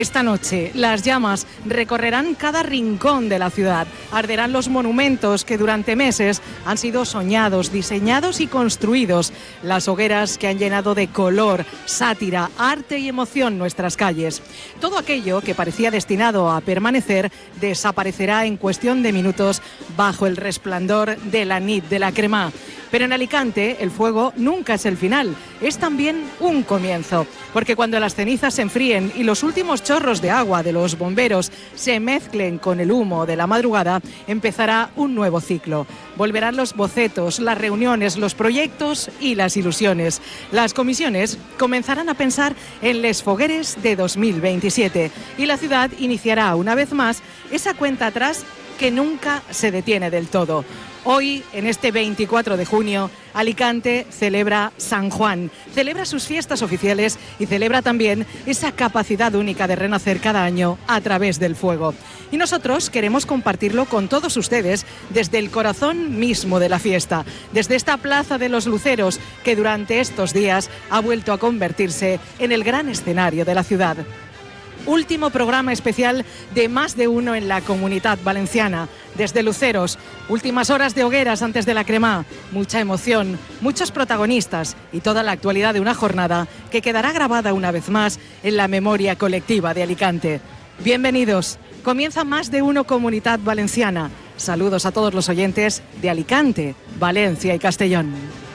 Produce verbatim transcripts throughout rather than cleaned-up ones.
Esta noche, las llamas recorrerán cada rincón de la ciudad, arderán los monumentos que durante meses han sido soñados, diseñados y construidos, las hogueras que han llenado de color, sátira, arte y emoción nuestras calles. Todo aquello que parecía destinado a permanecer desaparecerá en cuestión de minutos bajo el resplandor de la nit de la crema. Pero en Alicante el fuego nunca es el final, es también un comienzo, porque cuando las cenizas se enfríen y los últimos chorros de agua de los bomberos se mezclen con el humo de la madrugada, empezará un nuevo ciclo. Volverán los bocetos, las reuniones, los proyectos y las ilusiones. Las comisiones comenzarán a pensar en les fogueres de dos mil veintisiete y la ciudad iniciará una vez más esa cuenta atrás que nunca se detiene del todo. Hoy, en este veinticuatro de junio, Alicante celebra San Juan, celebra sus fiestas oficiales y celebra también esa capacidad única de renacer cada año a través del fuego. Y nosotros queremos compartirlo con todos ustedes desde el corazón mismo de la fiesta, desde esta Plaza de los Luceros que durante estos días ha vuelto a convertirse en el gran escenario de la ciudad. Último programa especial de Más de Uno en la Comunitat Valenciana. Desde Luceros, últimas horas de hogueras antes de la crema, mucha emoción, muchos protagonistas y toda la actualidad de una jornada que quedará grabada una vez más en la memoria colectiva de Alicante. Bienvenidos, comienza Más de Uno Comunitat Valenciana. Saludos a todos los oyentes de Alicante, Valencia y Castellón.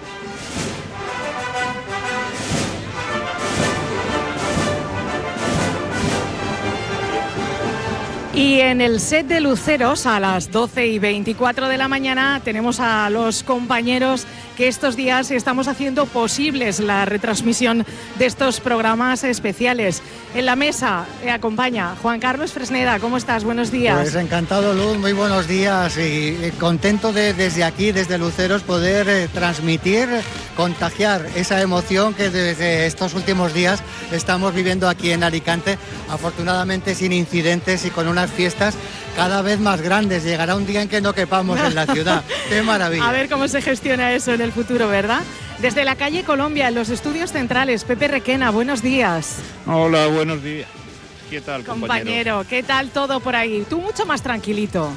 Y en el set de Luceros, a las doce y veinticuatro de la mañana, tenemos a los compañeros que estos días estamos haciendo posibles la retransmisión de estos programas especiales. En la mesa me acompaña Juan Carlos Fresneda. ¿Cómo estás? Buenos días. Pues encantado, Luz. Muy buenos días y contento de desde aquí, desde Luceros, poder eh, transmitir, contagiar esa emoción que desde estos últimos días estamos viviendo aquí en Alicante, afortunadamente sin incidentes y con unas fiestas cada vez más grandes. Llegará un día en que no quepamos en la ciudad. ¡Qué maravilla! A ver cómo se gestiona eso en el futuro, ¿verdad? Desde la calle Colombia, en los estudios centrales, Pepe Requena, buenos días. Hola, buenos días. ¿Qué tal, compañero? compañero? ¿Qué tal todo por ahí? Tú mucho más tranquilito.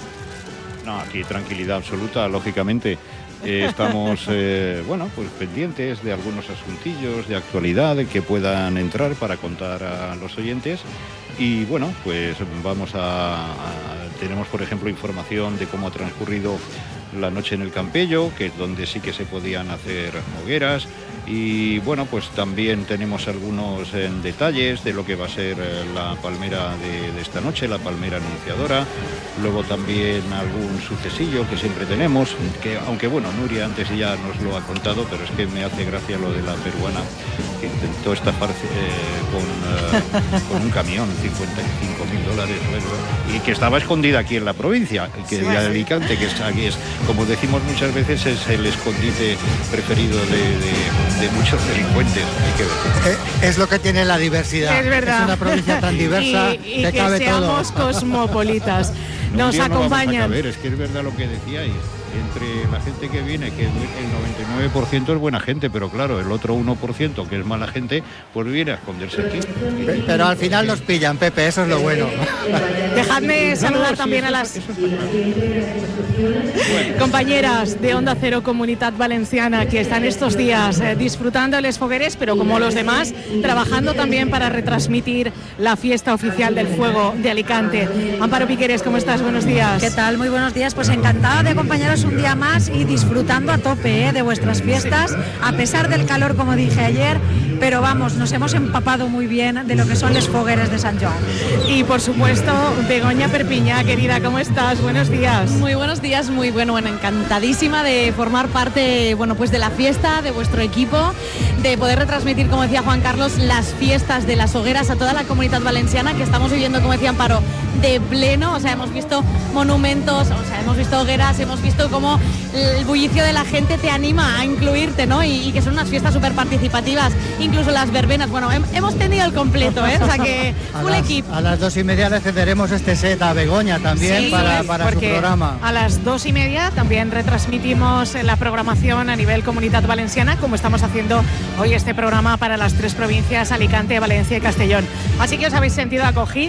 No, aquí tranquilidad absoluta, lógicamente. Eh, estamos, eh, bueno, pues pendientes de algunos asuntillos de actualidad que puedan entrar para contar a los oyentes. Y bueno, pues vamos a, a... Tenemos, por ejemplo, información de cómo ha transcurrido la noche en el Campello, que es donde sí que se podían hacer hogueras. Y bueno, pues también tenemos algunos eh, detalles de lo que va a ser eh, la palmera de, de esta noche, la palmera anunciadora. Luego también algún sucesillo que siempre tenemos, que aunque bueno, Nuria antes ya nos lo ha contado, pero es que me hace gracia lo de la peruana que intentó estafar eh, con, eh, con un camión, cincuenta y cinco mil dólares, bueno, y que estaba escondida aquí en la provincia, que sí, de Alicante, que es, aquí es, como decimos muchas veces, es el escondite preferido de, de, de muchos delincuentes. Hay que ver. Es lo que tiene la diversidad. Es verdad. Es una provincia tan diversa y, y que, que cabe seamos todo. Cosmopolitas. No, Nos acompañan. A ver, es que es verdad lo que decíais. Entre la gente que viene, que el noventa y nueve por ciento es buena gente, pero claro, el otro uno por ciento, que es mala gente, pues viene a esconderse aquí. Pero al final nos pillan, Pepe, eso es lo bueno. Dejadme saludar no, no, también sí, a las bueno. compañeras de Onda Cero Comunitat Valenciana que están estos días eh, disfrutando de los fogueres, pero como los demás, trabajando también para retransmitir la fiesta oficial del fuego de Alicante. Amparo Piqueres, ¿cómo estás? Buenos días. ¿Qué tal? Muy buenos días. Pues encantada de acompañaros un día más y disfrutando a tope ¿eh? de vuestras fiestas, a pesar del calor, como dije ayer, pero vamos, nos hemos empapado muy bien de lo que son los fogueres de San Joan. Y por supuesto, Begoña Perpiñá, querida, ¿cómo estás? Buenos días. Muy buenos días, muy bueno, bueno, encantadísima de formar parte, bueno, pues de la fiesta, de vuestro equipo, de poder retransmitir, como decía Juan Carlos, las fiestas de las hogueras a toda la Comunitat Valenciana, que estamos viviendo, como decía Amparo, de pleno. O sea, hemos visto monumentos, o sea, hemos visto hogueras, hemos visto cómo el bullicio de la gente te anima a incluirte, ¿no? Y, y que son unas fiestas súper participativas, incluso las verbenas. Bueno, hem, hemos tenido el completo, ¿eh? O sea que full equipo. A las dos y media le cederemos este set a Begoña también, sí, para, para su programa. A las dos y media también retransmitimos la programación a nivel Comunitat Valenciana, como estamos haciendo hoy este programa para las tres provincias, Alicante, Valencia y Castellón. Así que os habéis sentido acogidos.